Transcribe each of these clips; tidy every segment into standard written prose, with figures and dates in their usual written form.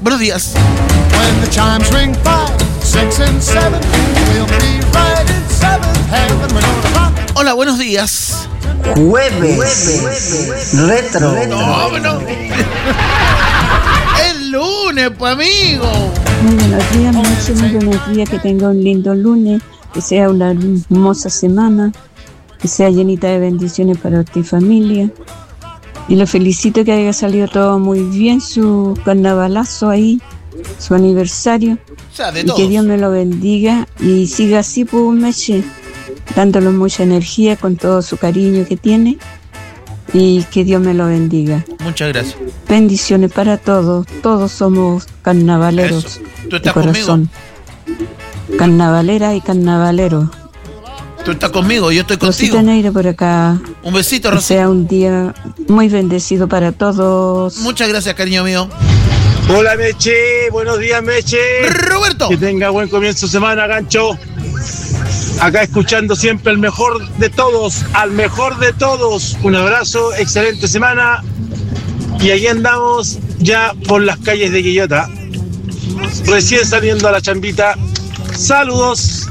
Buenos días. When the chimes ring 5, 6 and 7, we'll be right in seventh heaven. We're gonna rock. Hola, buenos días. Jueves. Retro. No. El lunes, pues, amigo. Muy buenos días, Meche, muy buenos días, que tenga un lindo lunes, que sea una hermosa semana, que sea llenita de bendiciones para usted y familia. Y lo felicito que haya salido todo muy bien, su carnavalazo ahí, su aniversario. O sea, de y todos. que Dios me lo bendiga y siga así, pues, Meche, dándole mucha energía con todo su cariño que tiene. Y que Dios me lo bendiga. Muchas gracias. Bendiciones para todos. Todos somos carnavaleros. Eso. ¿Tú De estás corazón. Carnavalera y carnavalero. Tú estás conmigo, yo estoy contigo. Rosita Neira por acá. Un besito, Que Rosita. sea un día muy bendecido para todos. Muchas gracias, cariño mío. Hola, Meche. Buenos días, Meche. Roberto. Que tenga buen comienzo de semana, Gancho. Acá escuchando siempre el mejor de todos, al mejor de todos. Un abrazo, excelente semana. Y ahí andamos ya por las calles de Quillota. Recién saliendo a la chambita. Saludos.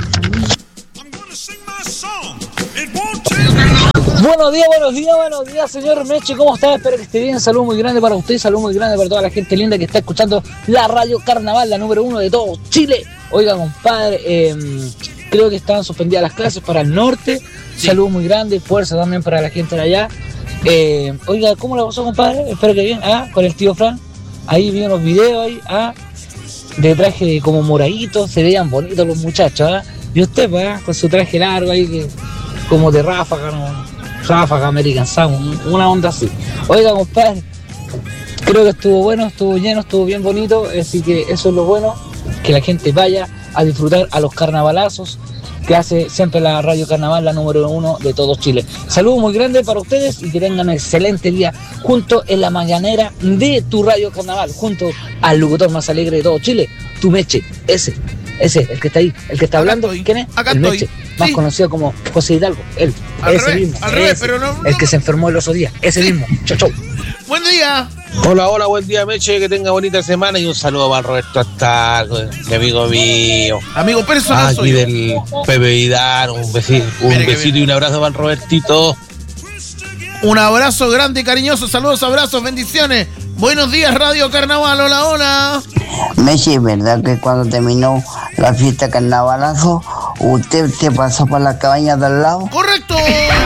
Buenos días, señor Meche, ¿cómo está? Espero que esté bien, salud muy grande para usted, salud muy grande para toda la gente linda que está escuchando la Radio Carnaval, la número 1 de todo Chile. Oiga, compadre, creo que estaban suspendidas las clases para el norte, sí. Salud muy grande, fuerza también para la gente de allá. Oiga, ¿cómo la pasó, compadre? Espero que bien, con el tío Fran, ahí vi unos videos ahí, de traje como moradito, se veían bonitos los muchachos, y usted, con su traje largo ahí, que como de ráfaga, ¿no? Ráfaga, American Sound, una onda así. Oiga, compadre, creo que estuvo bueno, estuvo lleno, estuvo bien bonito, así que eso es lo bueno, que la gente vaya a disfrutar a los carnavalazos que hace siempre la Radio Carnaval, la número 1 de todo Chile. Saludos muy grandes para ustedes y que tengan un excelente día junto en la mañanera de tu Radio Carnaval, junto al locutor más alegre de todo Chile, tu Meche, ese, el que está ahí, el que está hablando, ¿quién es? Acá el estoy. Meche, más sí. Conocido como José Hidalgo, él, ese mismo, al revés, pero no. el que se enfermó el otro día, ese mismo, chau. Buen día. Hola, buen día, Meche, que tenga bonita semana y un saludo para Roberto Astar, mi amigo mío. Amigo personal aquí soy del Pepe Vidal, un besito y un abrazo para el Robertito. Un abrazo grande y cariñoso, saludos, abrazos, bendiciones. Buenos días, Radio Carnaval, hola. Meche, ¿verdad que cuando terminó la fiesta carnavalazo, usted se pasó por la cabaña de al lado? ¡Correcto!